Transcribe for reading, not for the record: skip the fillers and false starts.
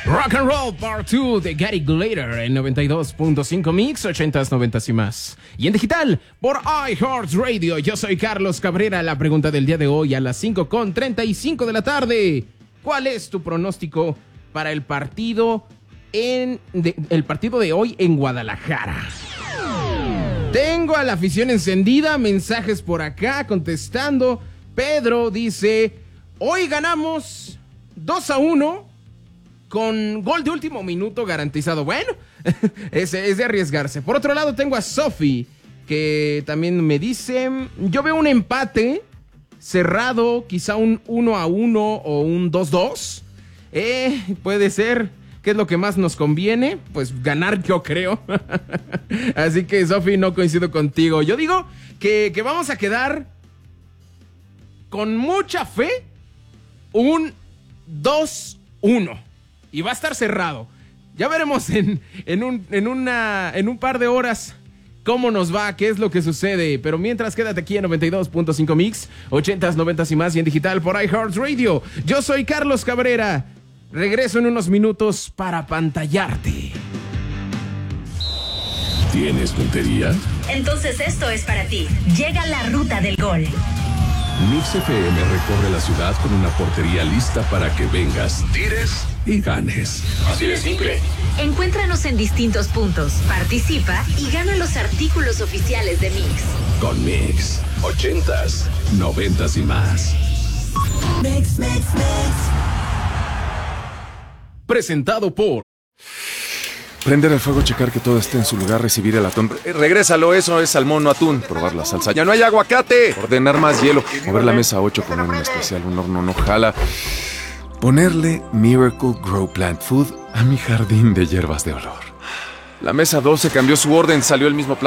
Rock and Roll Part 2 de Gary Glitter en 92.5 Mix, 80s, 90s y más. Y en digital por iHeartRadio. Yo soy Carlos Cabrera. La pregunta del día de hoy a las 5:35 de la tarde. ¿Cuál es tu pronóstico para el partido de hoy en Guadalajara? Tengo a la afición encendida, mensajes por acá contestando. Pedro dice, hoy ganamos 2-1 con gol de último minuto garantizado. Bueno, es de arriesgarse. Por otro lado tengo a Sophie, que también me dice, yo veo un empate cerrado, quizá un 1-1 o un 2-2. Puede ser. ¿Qué es lo que más nos conviene? Pues ganar, yo creo. Así que, Sofi, no coincido contigo. Yo digo que vamos a quedar con mucha fe un 2-1. Y va a estar cerrado. Ya veremos en un par de horas cómo nos va, qué es lo que sucede. Pero mientras, quédate aquí en 92.5 Mix, 80s, 90s y más, y en digital por iHeartRadio. Yo soy Carlos Cabrera. Regreso en unos minutos para pantallarte. ¿Tienes puntería? Entonces esto es para ti. Llega la ruta del gol. Mix FM recorre la ciudad con una portería lista para que vengas, tires y ganes. Así de simple. Encuéntranos en distintos puntos, participa y gana los artículos oficiales de Mix. Con Mix, 80s, 90s y más. Mix. Presentado por... Prender el fuego, checar que todo esté en su lugar, recibir el atún. Regrésalo, eso es salmón, no atún. Probar la salsa. ¡Ya no hay aguacate! Ordenar más hielo. Mover la mesa a 8, poner un especial, un horno no jala. Ponerle Miracle Grow Plant Food a mi jardín de hierbas de olor. La mesa 12 cambió su orden, salió el mismo plato.